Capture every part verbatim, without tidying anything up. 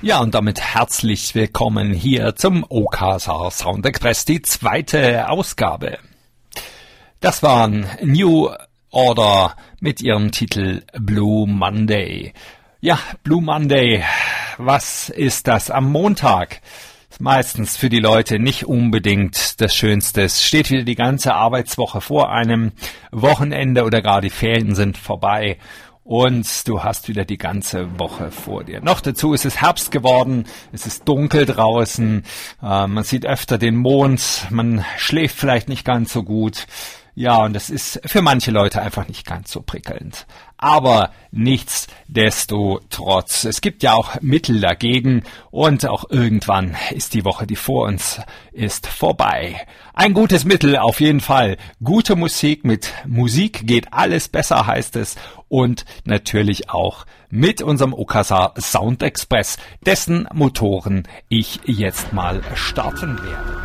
Ja, und damit herzlich willkommen hier zum Okasa Sound Express, die zweite Ausgabe. Das waren New Order mit ihrem Titel Blue Monday. Ja, Blue Monday, was ist das am Montag? Ist meistens für die Leute nicht unbedingt das Schönste. Es steht wieder die ganze Arbeitswoche vor einem, Wochenende oder gar die Ferien sind vorbei. Und du hast wieder die ganze Woche vor dir. Noch dazu ist es Herbst geworden, es ist dunkel draußen, äh, man sieht öfter den Mond, man schläft vielleicht nicht ganz so gut. Ja, und das ist für manche Leute einfach nicht ganz so prickelnd. Aber nichtsdestotrotz, es gibt ja auch Mittel dagegen und auch irgendwann ist die Woche, die vor uns ist, vorbei. Ein gutes Mittel auf jeden Fall. Gute Musik, mit Musik geht alles besser, heißt es. Und natürlich auch mit unserem Okasa Sound Express, dessen Motoren ich jetzt mal starten werde.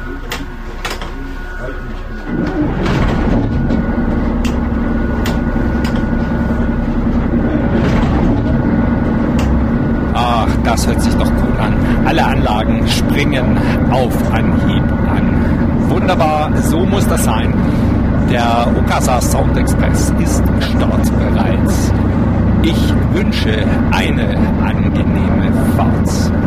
Ach, das hört sich doch gut an. Alle Anlagen springen auf Anhieb an. Wunderbar, so muss das sein. Der Okasa Sound Express ist startbereit. Ich wünsche eine angenehme Fahrt.